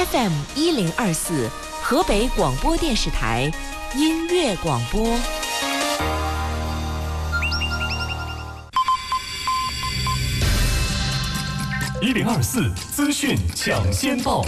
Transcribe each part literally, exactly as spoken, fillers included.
F M 一零二四，河北广播电视台音乐广播。 一零二四资讯抢先报。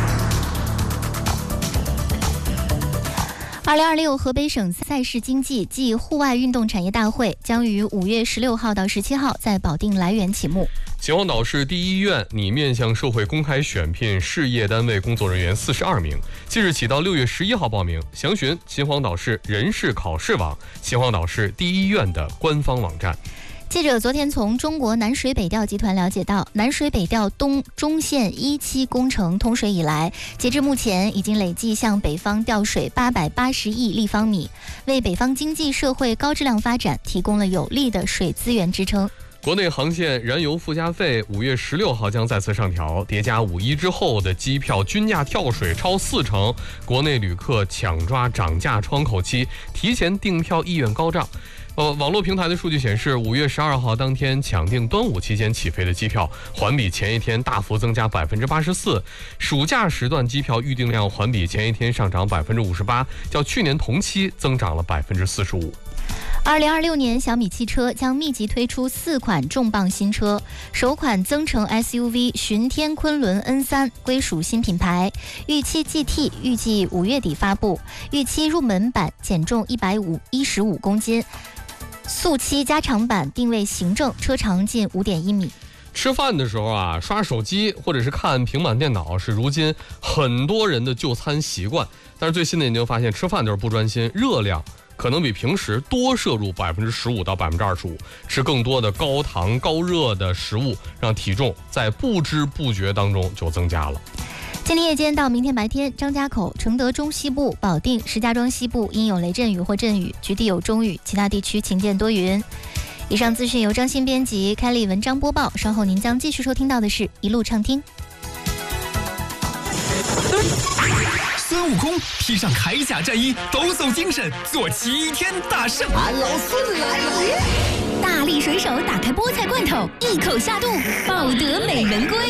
二零二六河北省赛事经济暨户外运动产业大会将于五月十六号到十七号在保定来源启幕。 秦皇岛市第一医院拟面向社会公开选聘事业单位工作人员四十二名，即日起到六月十一号报名，详询秦皇岛市人事考试网、秦皇岛市第一医院的官方网站。 记者昨天从中国南水北调集团了解到，南水北调东中线一期工程通水以来，截至目前已经累计向北方调水八百八十亿立方米，为北方经济社会高质量发展提供了有力的水资源支撑。 国内航线燃油附加费五月十六号将再次上调，叠加五一之后的机票均价跳水超四成，国内旅客抢抓涨价窗口期，提前订票意愿高涨。呃，网络平台的数据显示，五月十二号当天抢订端午期间起飞的机票，环比前一天大幅增加百分之八十四；暑假时段机票预订量环比前一天上涨百分之五十八，较去年同期增长了百分之四十五。 二零二六年，小米汽车将密集推出四款重磅新车，首款增程 S U V 巡天昆仑 N 三 归属新品牌，预期 G T 预计五月底发布，预期入门版减重一百一十五公斤。速七加长版定位行政，车长近 五点一米。 吃饭的时候啊，刷手机或者是看平板电脑是如今很多人的就餐习惯。但是最新的研究发现，吃饭就是不专心，热量可能比平时多摄入百分之十五到百分之二十五。吃更多的高糖高热的食物，让体重在不知不觉当中就增加了。 今天夜间到明天白天，张家口、承德中西部、保定、石家庄西部因有雷阵雨或阵雨，局地有中雨，其他地区晴见多云。以上资讯由张欣编辑，开立文章播报。稍后您将继续收听到的是一路畅听。 孙悟空披上铠甲战衣，抖擞精神，做齐天大圣。 俺老孙来了！ 大力水手打开菠菜罐头，一口下肚，抱得美人归。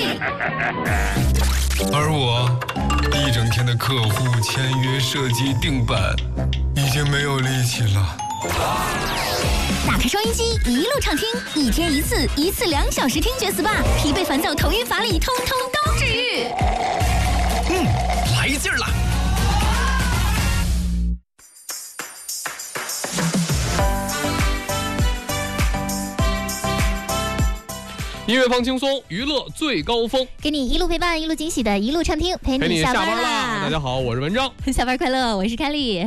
而我一整天的客户签约、设计、定版，已经没有力气了。 打开收音机，一路畅听，一天一次，一次两小时听觉 S P A， 疲惫烦躁、头晕乏力，通通都治愈。 嗯，来劲儿了！ 音乐放轻松，娱乐最高峰， 给你一路陪伴，一路惊喜的一路畅听，陪你下班啦！ 大家好，我是文章， 下班快乐，我是开丽。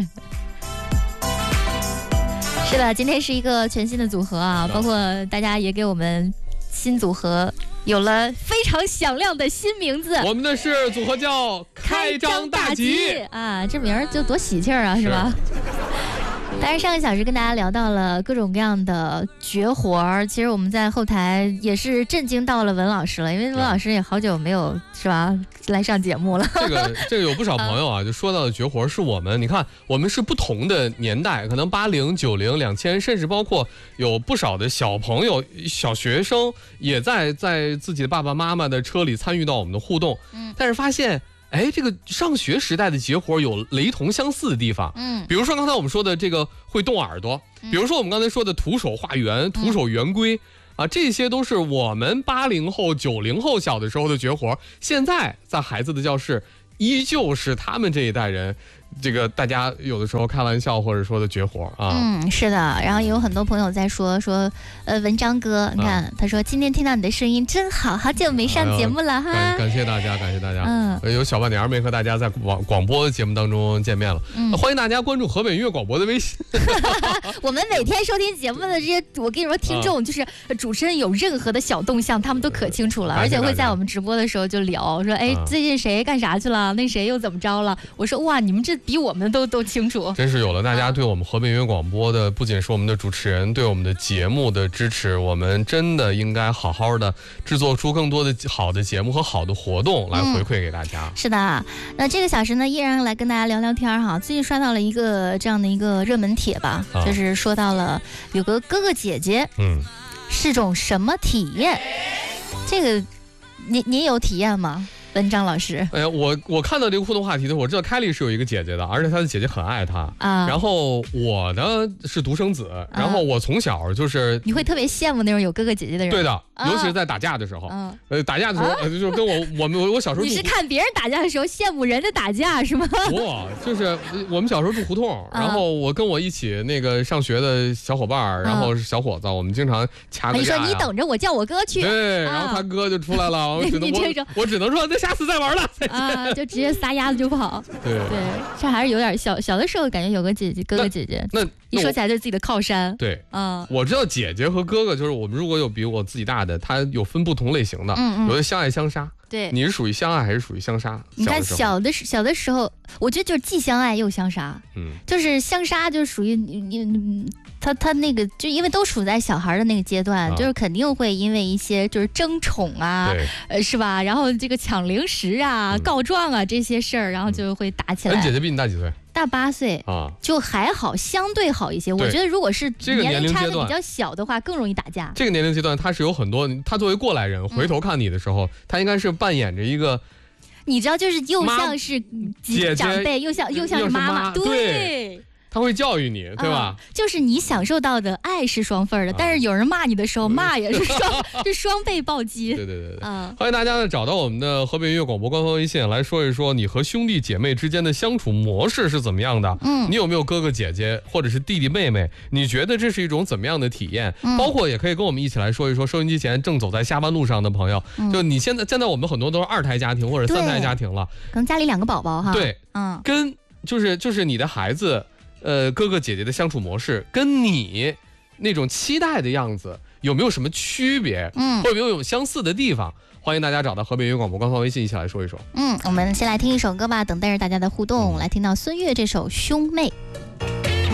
是的，今天是一个全新的组合啊，包括大家也给我们新组合有了非常响亮的新名字。 我们的是组合叫开张大吉啊，这名儿就多喜气儿啊，是吧？当然，上个小时跟大家聊到了各种各样的绝活儿，其实我们在后台也是震惊到了文老师了，因为文老师也好久没有是吧来上节目了。 这个这个有不少朋友啊，就说到的绝活是我们，你看我们是不同的年代，可能八零、九零、两千，甚至包括有不少的小朋友、小学生也在在自己的爸爸妈妈的车里参与到我们的互动，嗯，但是发现。哎，这个上学时代的绝活有雷同相似的地方，嗯，比如说刚才我们说的这个会动耳朵，比如说我们刚才说的徒手画圆、徒手圆规，啊，这些都是我们八零后、九零后小的时候的绝活，现在在孩子的教室依旧是他们这一代人。这个大家有的时候开玩笑或者说的绝活啊， 嗯，是的。然后也有很多朋友在说说，呃，文章哥，你看、啊、他说今天听到你的声音真好，好久没上节目了、哎、哈。 感, 感谢大家，感谢大家。嗯，有小半年没和大家在广广播节目当中见面了，嗯，欢迎大家关注河北音乐广播的微信。 我们每天收听节目的这些，我跟你说，听众就是主持人有任何的小动向，他们都可清楚了，而且会在我们直播的时候就聊，说哎，最近谁干啥去了？那谁又怎么着了？我说哇，你们这比我们都都清楚， 真是有了大家对我们河北音乐广播的，不仅是我们的主持人对我们的节目的支持，我们真的应该好好的制作出更多的好的节目和好的活动来回馈给大家。 嗯、是的，那这个小时呢，依然来跟大家聊聊天哈。最近刷到了一个这样的一个热门帖吧，啊、就是说到了有个哥哥姐姐，嗯，是种什么体验？这个你你有体验吗？ 文章老师。 哎呀，我我看到这个互动话题的时候，我知道凯莉是有一个姐姐的，而且她的姐姐很爱她啊。 然后我呢是独生子，然后我从小就是， 你会特别羡慕那种有哥哥姐姐的人。 对的，尤其是在打架的时候， 嗯， 呃，打架的时候，呃就是跟我我们我小时候。 你是看别人打架的时候羡慕人家打架是吗？ 不，就是我们小时候住胡同，然后我跟我一起那个上学的小伙伴，然后是小伙子，我们经常掐个架。 你说你等着，我叫我哥去。 对，然后他哥就出来了，我只能我我只能说那下次再玩了。 啊，就直接撒丫子就跑。 对对，这还是有点小小的时候感觉有个姐姐哥哥姐姐， 那一说起来就是自己的靠山。 对， 嗯， 我知道姐姐和哥哥就是我们如果有比我自己大的，他有分不同类型的， 嗯嗯， 有的相爱相杀。 对， 你是属于相爱还是属于相杀？ 你看小的小的时候，我觉得就是既相爱又相杀。 嗯， 就是相杀，就是属于你你他他那个，就因为都处在小孩的那个阶段，啊、就是肯定会因为一些就是争宠啊，呃是吧？然后这个抢零食啊、嗯、告状啊这些事儿，然后就会打起来。 你、嗯、姐姐比你大几岁？ 大八岁啊，就还好，相对好一些。我觉得如果是年龄差的比较小的话，更容易打架。 这个年龄阶段，他是有很多，他作为过来人回头看你的时候，嗯、他应该是扮演着一个， 你知道，就是又像是长辈，又像又像是妈妈，对。 他会教育你，对吧、 嗯？就是你享受到的爱是双份的，啊、但是有人骂你的时候，骂也是双，是双倍暴击。 对对对对，嗯，欢迎大家呢找到我们的河北音乐广播官方微信来说一说你和兄弟姐妹之间的相处模式是怎么样的？嗯，你有没有哥哥姐姐或者是弟弟妹妹？你觉得这是一种怎么样的体验？嗯、包括也可以跟我们一起来说一说，收音机前正走在下班路上的朋友，嗯、就你现在现在我们很多都是二胎家庭或者三胎家庭了， 可能家里两个宝宝哈。 对，嗯，跟就是就是你的孩子。呃，哥哥姐姐的相处模式跟你那种期待的样子有没有什么区别？嗯，或者有没有相似的地方？欢迎大家找到河北音乐广播官方微信一起来说一说。 嗯，我们先来听一首歌吧，等待着大家的互动，嗯、来听到孙悦这首《兄妹》。